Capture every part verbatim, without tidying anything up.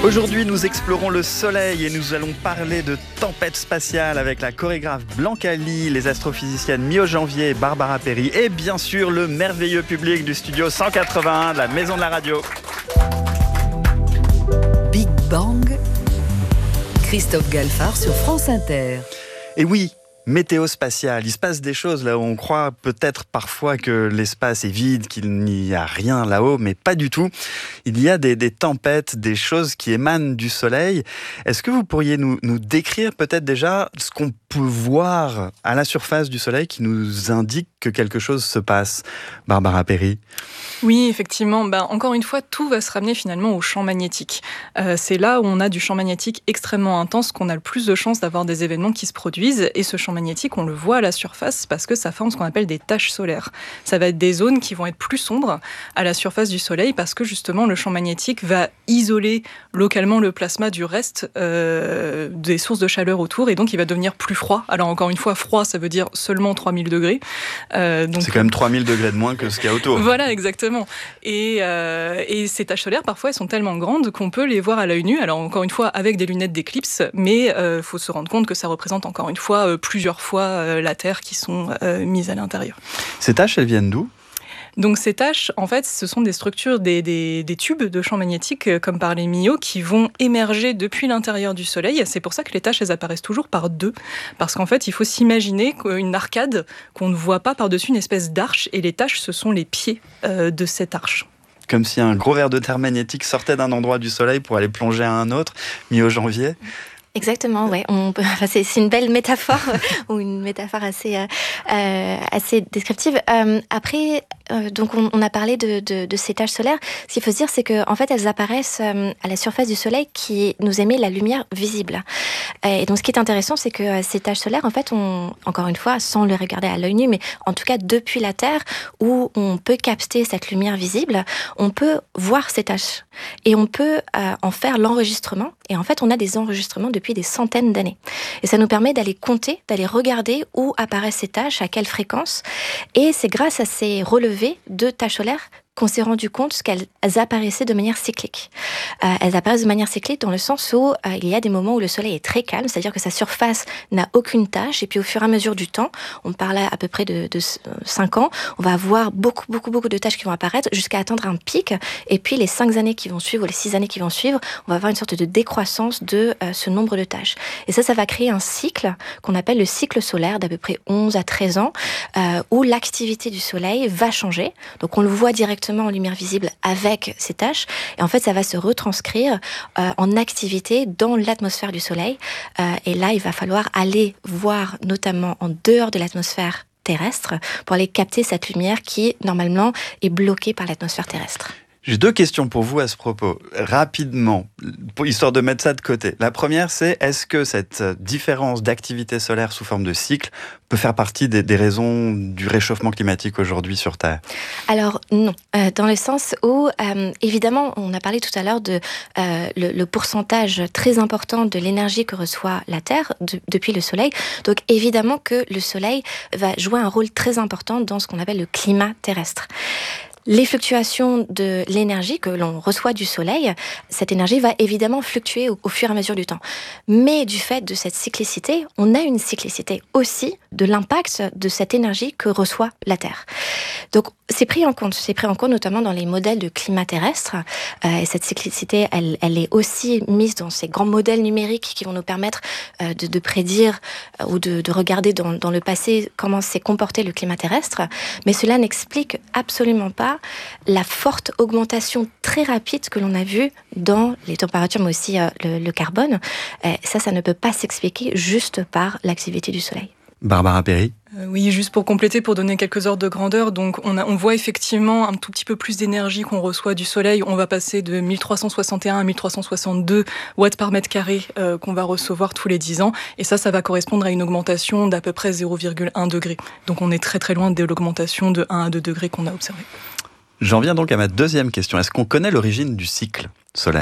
Aujourd'hui, nous explorons le soleil et nous allons parler de tempête spatiale avec la chorégraphe Blanca Lee, les astrophysiciennes Mio Janvier et Barbara Perry et bien sûr le merveilleux public du studio cent quatre-vingt-un de la Maison de la Radio. Big Bang, Christophe Galfard sur France Inter. Et oui, météo spatiale, il se passe des choses là où on croit peut-être parfois que l'espace est vide, qu'il n'y a rien là-haut, mais pas du tout. Il y a des, des tempêtes, des choses qui émanent du soleil. Est-ce que vous pourriez nous, nous décrire peut-être déjà ce qu'on peut voir à la surface du soleil qui nous indique que quelque chose se passe? Barbara Perry. Oui, effectivement. Ben, encore une fois, tout va se ramener finalement au champ magnétique. Euh, c'est là où on a du champ magnétique extrêmement intense qu'on a le plus de chances d'avoir des événements qui se produisent. Et ce champ magnétique, on le voit à la surface parce que ça forme ce qu'on appelle des taches solaires. Ça va être des zones qui vont être plus sombres à la surface du soleil parce que justement le champ magnétique va isoler localement le plasma du reste euh, des sources de chaleur autour et donc il va devenir plus froid. Alors encore une fois, froid, ça veut dire seulement trois mille degrés. Euh, donc... C'est quand même trois mille degrés de moins que ce qu'il y a autour. Voilà, exactement. Et, euh, et ces taches solaires, parfois, elles sont tellement grandes qu'on peut les voir à l'œil nu. Alors, encore une fois, avec des lunettes d'éclipse, mais il euh, faut se rendre compte que ça représente encore une fois euh, plusieurs fois euh, la Terre qui sont euh, mises à l'intérieur. Ces taches, elles viennent d'où ? Donc ces taches, en fait, ce sont des structures, des, des, des tubes de champ magnétique, euh, comme par les Millau, qui vont émerger depuis l'intérieur du Soleil. C'est pour ça que les taches, elles apparaissent toujours par deux. Parce qu'en fait, il faut s'imaginer une arcade qu'on ne voit pas par-dessus une espèce d'arche. Et les taches, ce sont les pieds euh, de cette arche. Comme si un gros ver de terre magnétique sortait d'un endroit du Soleil pour aller plonger à un autre, mi janvier. Exactement, ouais. On peut, enfin, c'est, c'est une belle métaphore ou une métaphore assez euh, assez descriptive. Euh, après, euh, donc on, on a parlé de, de, de ces taches solaires. Ce qu'il faut se dire, c'est que en fait, elles apparaissent euh, à la surface du Soleil qui nous émet la lumière visible. Et donc, ce qui est intéressant, c'est que euh, ces taches solaires, en fait, on, encore une fois, sans les regarder à l'œil nu, mais en tout cas depuis la Terre, où on peut capter cette lumière visible, on peut voir ces taches et on peut euh, en faire l'enregistrement. Et en fait, on a des enregistrements de depuis des centaines d'années. Et ça nous permet d'aller compter, d'aller regarder où apparaissent ces taches, à quelle fréquence. Et c'est grâce à ces relevés de taches solaires qu'on s'est rendu compte qu'elles apparaissaient de manière cyclique. Euh, elles apparaissent de manière cyclique dans le sens où euh, il y a des moments où le soleil est très calme, c'est-à-dire que sa surface n'a aucune tache, et puis au fur et à mesure du temps, on parle à peu près de, de cinq ans, on va avoir beaucoup, beaucoup, beaucoup de taches qui vont apparaître jusqu'à atteindre un pic, et puis les cinq années qui vont suivre, ou les six années qui vont suivre, on va avoir une sorte de décroissance de euh, ce nombre de taches. Et ça, ça va créer un cycle qu'on appelle le cycle solaire d'à peu près onze à treize ans, euh, où l'activité du soleil va changer. Donc on le voit directement en lumière visible avec ces taches, et en fait ça va se retranscrire euh, en activité dans l'atmosphère du soleil, euh, et là il va falloir aller voir notamment en dehors de l'atmosphère terrestre pour aller capter cette lumière qui normalement est bloquée par l'atmosphère terrestre. J'ai deux questions pour vous à ce propos, rapidement, histoire de mettre ça de côté. La première, c'est est-ce que cette différence d'activité solaire sous forme de cycle peut faire partie des, des raisons du réchauffement climatique aujourd'hui sur Terre ? Alors non, euh, dans le sens où, euh, évidemment, on a parlé tout à l'heure de euh, le, le pourcentage très important de l'énergie que reçoit la Terre de, depuis le Soleil. Donc évidemment que le Soleil va jouer un rôle très important dans ce qu'on appelle le climat terrestre. Les fluctuations de l'énergie que l'on reçoit du soleil, cette énergie va évidemment fluctuer au, au fur et à mesure du temps. Mais du fait de cette cyclicité, on a une cyclicité aussi de l'impact de cette énergie que reçoit la Terre. Donc c'est pris en compte, c'est pris en compte notamment dans les modèles de climat terrestre. Euh, et cette cyclicité, elle, elle est aussi mise dans ces grands modèles numériques qui vont nous permettre euh, de, de prédire euh, ou de, de regarder dans, dans le passé comment s'est comporté le climat terrestre. Mais cela n'explique absolument pas la forte augmentation très rapide que l'on a vue dans les températures, mais aussi euh, le, le carbone. Euh, ça, ça ne peut pas s'expliquer juste par l'activité du soleil. Barbara Perry. Euh, oui, juste pour compléter, pour donner quelques ordres de grandeur, donc on, a, on voit effectivement un tout petit peu plus d'énergie qu'on reçoit du soleil. On va passer de mille trois cent soixante et un à mille trois cent soixante-deux watts par mètre carré euh, qu'on va recevoir tous les dix ans. Et ça, ça va correspondre à une augmentation d'à peu près zéro virgule un degré. Donc on est très très loin de l'augmentation de un à deux degrés qu'on a observée. J'en viens donc à ma deuxième question. Est-ce qu'on connaît l'origine du cycle solaire ?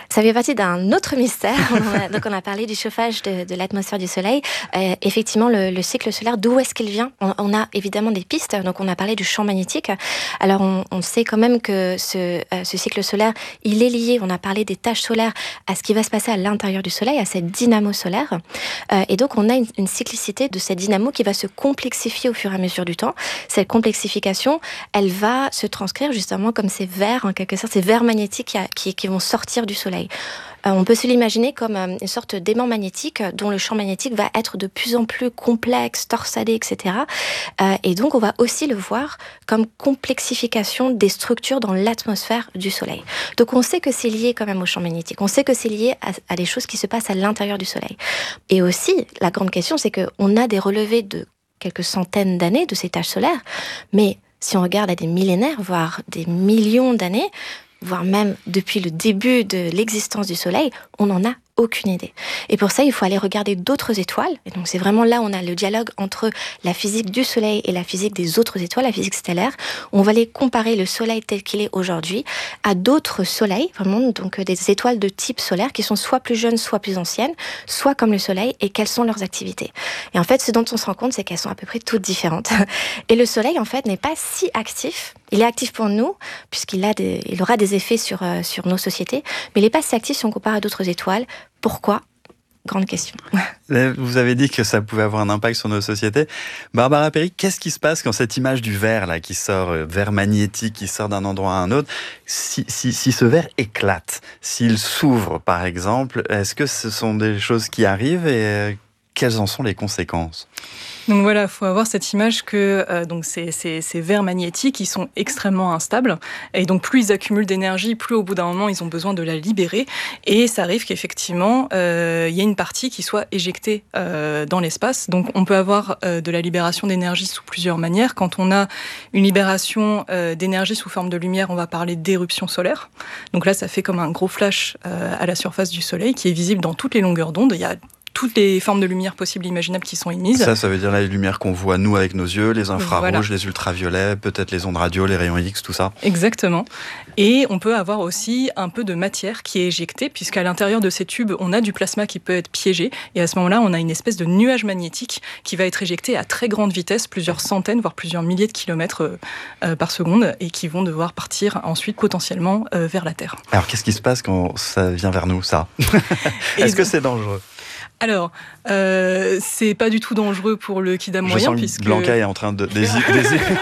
Ça fait partie d'un autre mystère. On a, donc on a parlé du chauffage de, de l'atmosphère du Soleil. Euh, effectivement, le, le cycle solaire, d'où est-ce qu'il vient? on, on a évidemment des pistes. Donc on a parlé du champ magnétique. Alors on, on sait quand même que ce, euh, ce cycle solaire, il est lié, on a parlé des taches solaires, à ce qui va se passer à l'intérieur du Soleil, à cette dynamo solaire. Euh, et donc on a une, une cyclicité de cette dynamo qui va se complexifier au fur et à mesure du temps. Cette complexification, elle va se transcrire justement comme ces vers, en quelque sorte, ces vers magnétiques qui, qui vont sortir du Soleil. Euh, on peut se l'imaginer comme euh, une sorte d'aimant magnétique dont le champ magnétique va être de plus en plus complexe, torsadé, et cetera. Euh, et donc, on va aussi le voir comme complexification des structures dans l'atmosphère du Soleil. Donc, on sait que c'est lié quand même au champ magnétique. On sait que c'est lié à, à des choses qui se passent à l'intérieur du Soleil. Et aussi, la grande question, c'est qu'on a des relevés de quelques centaines d'années de ces taches solaires, mais si on regarde à des millénaires, voire des millions d'années, voire même depuis le début de l'existence du Soleil, on n'en a aucune idée. Et pour ça, il faut aller regarder d'autres étoiles. Et donc, c'est vraiment là où on a le dialogue entre la physique du Soleil et la physique des autres étoiles, la physique stellaire. On va aller comparer le Soleil tel qu'il est aujourd'hui à d'autres soleils, vraiment, donc des étoiles de type solaire qui sont soit plus jeunes, soit plus anciennes, soit comme le Soleil, et quelles sont leurs activités. Et en fait, ce dont on se rend compte, c'est qu'elles sont à peu près toutes différentes. Et le Soleil, en fait, n'est pas si actif. Il est actif pour nous, puisqu'il a des, il aura des effets sur, euh, sur nos sociétés, mais il n'est pas si actif si on compare à d'autres étoiles. Pourquoi ? Grande question. Vous avez dit que ça pouvait avoir un impact sur nos sociétés. Barbara Perry, qu'est-ce qui se passe quand cette image du verre là, qui sort, euh, verre magnétique, qui sort d'un endroit à un autre, si, si, si ce verre éclate, s'il s'ouvre par exemple, est-ce que ce sont des choses qui arrivent et euh, quelles en sont les conséquences ? Donc voilà, il faut avoir cette image que euh, donc ces, ces, ces verres magnétiques, ils sont extrêmement instables. Et donc plus ils accumulent d'énergie, plus au bout d'un moment, ils ont besoin de la libérer. Et ça arrive qu'effectivement, euh, il y ait une partie qui soit éjectée euh, dans l'espace. Donc on peut avoir euh, de la libération d'énergie sous plusieurs manières. Quand on a une libération euh, d'énergie sous forme de lumière, on va parler d'éruption solaire. Donc là, ça fait comme un gros flash euh, à la surface du Soleil qui est visible dans toutes les longueurs d'onde. Il y a toutes les formes de lumière possibles et imaginables qui sont émises. Ça, ça veut dire les lumières qu'on voit nous avec nos yeux, les infrarouges, voilà. Les ultraviolets, peut-être les ondes radio, les rayons X, tout ça. Exactement. Et on peut avoir aussi un peu de matière qui est éjectée, puisqu'à l'intérieur de ces tubes, on a du plasma qui peut être piégé. Et à ce moment-là, on a une espèce de nuage magnétique qui va être éjecté à très grande vitesse, plusieurs centaines, voire plusieurs milliers de kilomètres euh, par seconde, et qui vont devoir partir ensuite potentiellement euh, vers la Terre. Alors, qu'est-ce qui se passe quand ça vient vers nous, ça ? Est-ce que c'est dangereux ? Alors, euh, c'est pas du tout dangereux pour le kidam moyen. Je sens puisque Blanca est en train de d'hésiter.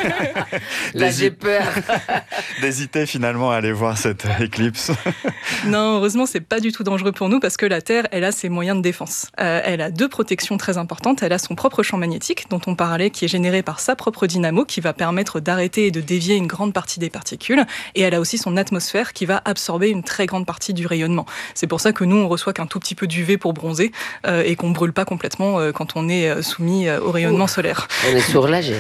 Là, j'ai peur. D'hésiter finalement à aller voir cette éclipse. Non, heureusement, c'est pas du tout dangereux pour nous parce que la Terre, elle a ses moyens de défense. Euh, elle a deux protections très importantes. Elle a son propre champ magnétique, dont on parlait, qui est généré par sa propre dynamo, qui va permettre d'arrêter et de dévier une grande partie des particules. Et elle a aussi son atmosphère qui va absorber une très grande partie du rayonnement. C'est pour ça que nous, on reçoit qu'un tout petit peu d'U V pour bronzer. Euh, et qu'on ne brûle pas complètement euh, quand on est euh, soumis euh, au rayonnement Ouh. solaire. On est sourlagé.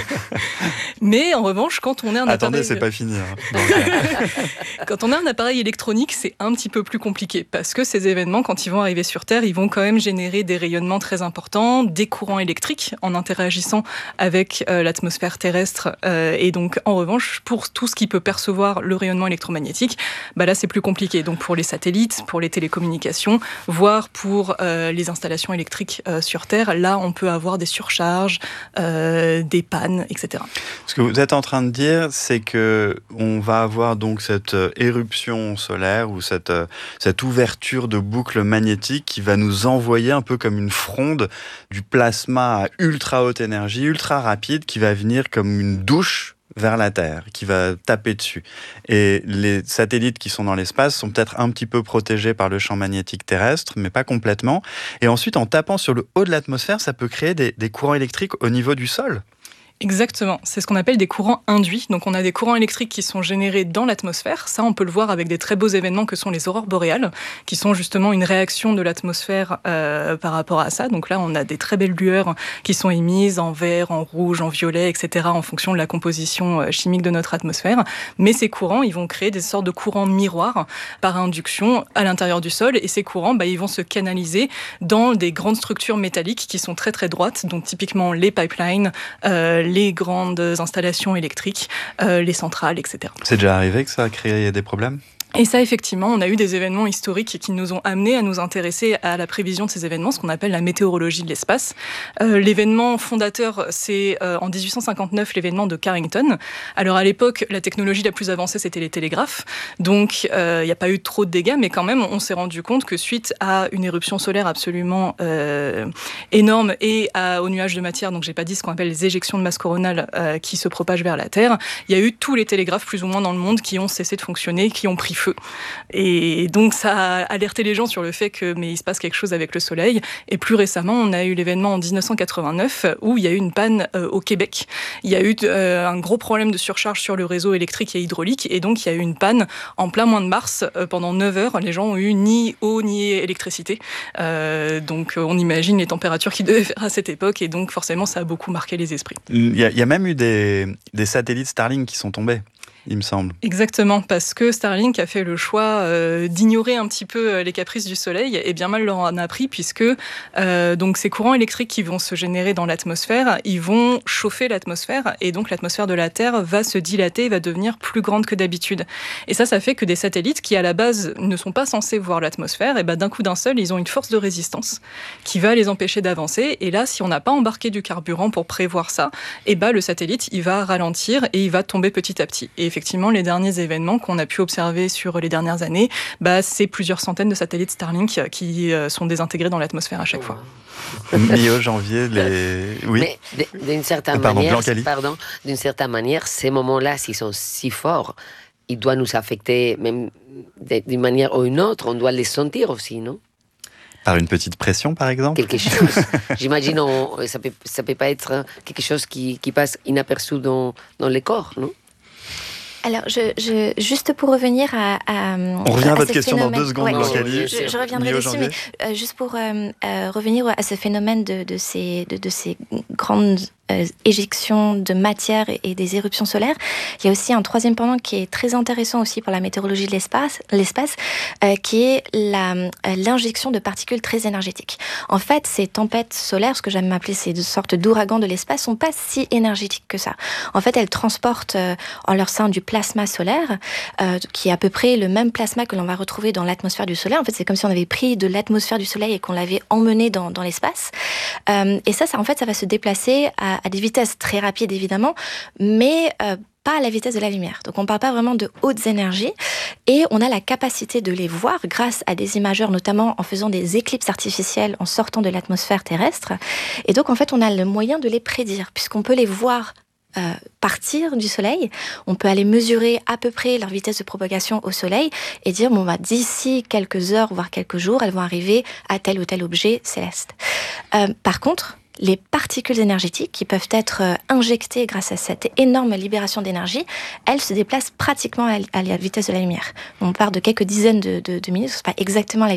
Mais en revanche, quand on est un Attendez, appareil... c'est pas fini. Hein. Donc, quand on a un appareil électronique, c'est un petit peu plus compliqué parce que ces événements, quand ils vont arriver sur Terre, ils vont quand même générer des rayonnements très importants, des courants électriques en interagissant avec euh, l'atmosphère terrestre. Euh, et donc, en revanche, pour tout ce qui peut percevoir le rayonnement électromagnétique, bah là, c'est plus compliqué. Donc, pour les satellites, pour les télécommunications, voire pour euh, les installations électriques euh, sur Terre, là, on peut avoir des surcharges, euh, des pannes, et cetera. Ce que vous êtes en train de dire, c'est que on va avoir donc cette éruption solaire ou cette, cette ouverture de boucle magnétique qui va nous envoyer un peu comme une fronde du plasma à ultra haute énergie, ultra rapide, qui va venir comme une douche vers la Terre, qui va taper dessus. Et les satellites qui sont dans l'espace sont peut-être un petit peu protégés par le champ magnétique terrestre, mais pas complètement. Et ensuite, en tapant sur le haut de l'atmosphère, ça peut créer des, des courants électriques au niveau du sol. Exactement, c'est ce qu'on appelle des courants induits. Donc on a des courants électriques qui sont générés dans l'atmosphère. Ça, on peut le voir avec des très beaux événements que sont les aurores boréales, qui sont justement une réaction de l'atmosphère euh, par rapport à ça. Donc là, on a des très belles lueurs qui sont émises en vert, en rouge, en violet, et cetera, en fonction de la composition chimique de notre atmosphère. Mais ces courants, ils vont créer des sortes de courants miroirs par induction à l'intérieur du sol. Et ces courants, bah, ils vont se canaliser dans des grandes structures métalliques qui sont très très droites, donc typiquement les pipelines, euh, les grandes installations électriques, euh, les centrales, et cetera. C'est déjà arrivé que ça a créé des problèmes ? Et ça, effectivement, on a eu des événements historiques qui nous ont amenés à nous intéresser à la prévision de ces événements, ce qu'on appelle la météorologie de l'espace. Euh, l'événement fondateur, c'est euh, en dix-huit cent cinquante-neuf l'événement de Carrington. Alors à l'époque, la technologie la plus avancée, c'était les télégraphes. Donc il euh, n'y a pas eu trop de dégâts, mais quand même, on s'est rendu compte que suite à une éruption solaire absolument euh, énorme et à, aux nuages de matière, donc j'ai pas dit ce qu'on appelle les éjections de masse coronale euh, qui se propagent vers la Terre, il y a eu tous les télégraphes plus ou moins dans le monde qui ont cessé de fonctionner, qui ont pris feu. Et donc ça a alerté les gens sur le fait que mais il se passe quelque chose avec le Soleil. Et plus récemment, on a eu l'événement en dix-neuf cent quatre-vingt-neuf où il y a eu une panne euh, au Québec. Il y a eu euh, un gros problème de surcharge sur le réseau électrique et hydraulique, et donc il y a eu une panne en plein mois de mars euh, pendant neuf heures. Les gens ont eu ni eau ni électricité. Euh, donc on imagine les températures qu'ils devaient faire à cette époque, et donc forcément ça a beaucoup marqué les esprits. Il y a, il y a même eu des, des satellites Starlink qui sont tombés, il me semble. Exactement, parce que Starlink a fait le choix euh, d'ignorer un petit peu les caprices du Soleil, et bien mal leur en a pris, puisque euh, donc ces courants électriques qui vont se générer dans l'atmosphère, ils vont chauffer l'atmosphère, et donc l'atmosphère de la Terre va se dilater, va devenir plus grande que d'habitude. Et ça, ça fait que des satellites qui à la base ne sont pas censés voir l'atmosphère, et ben d'un coup d'un seul, ils ont une force de résistance qui va les empêcher d'avancer. Et là, si on n'a pas embarqué du carburant pour prévoir ça, et ben le satellite, il va ralentir et il va tomber petit à petit. Et effectivement, les derniers événements qu'on a pu observer sur les dernières années, bah, c'est plusieurs centaines de satellites Starlink qui euh, sont désintégrés dans l'atmosphère à chaque fois. Mi-au janvier, les... Oui. Mais d'une certaine Pardon, manière, Blanc-Cali. pardon, d'une certaine manière, ces moments-là, s'ils sont si forts, ils doivent nous affecter même d'une manière ou une autre. On doit les sentir aussi, non? Par une petite pression, par exemple? Quelque chose. J'imagine, on, ça peut, ça peut pas être quelque chose qui, qui passe inaperçu dans, dans les corps, non? Alors, je, je, juste pour revenir à... à On revient à, à votre question phénomène. dans deux secondes, ouais, Blanc-Cali. Je, je, je reviendrai dessus, mais euh, juste pour euh, euh, revenir à ce phénomène de, de, ces, de, de ces grandes euh, éjections de matière et, et des éruptions solaires, il y a aussi un troisième pendant qui est très intéressant aussi pour la météorologie de l'espace, l'espace euh, qui est la, euh, l'injection de particules très énergétiques. En fait, ces tempêtes solaires, ce que j'aime appeler ces sortes d'ouragans de l'espace, sont pas si énergétiques que ça. En fait, elles transportent euh, en leur sein du plasma solaire, euh, qui est à peu près le même plasma que l'on va retrouver dans l'atmosphère du Soleil. En fait, c'est comme si on avait pris de l'atmosphère du Soleil et qu'on l'avait emmené dans, dans l'espace. Euh, et ça, ça, en fait, ça va se déplacer à, à des vitesses très rapides, évidemment, mais euh, pas à la vitesse de la lumière. Donc on ne parle pas vraiment de hautes énergies, et on a la capacité de les voir grâce à des imageurs, notamment en faisant des éclipses artificielles en sortant de l'atmosphère terrestre. Et donc, en fait, on a le moyen de les prédire, puisqu'on peut les voir Euh, partir du Soleil. On peut aller mesurer à peu près leur vitesse de propagation au Soleil et dire, bon, bah, d'ici quelques heures, voire quelques jours, elles vont arriver à tel ou tel objet céleste. Euh, par contre, les particules énergétiques qui peuvent être injectées grâce à cette énorme libération d'énergie, elles se déplacent pratiquement à la vitesse de la lumière. On part de quelques dizaines de, de, de minutes, c'est pas exactement la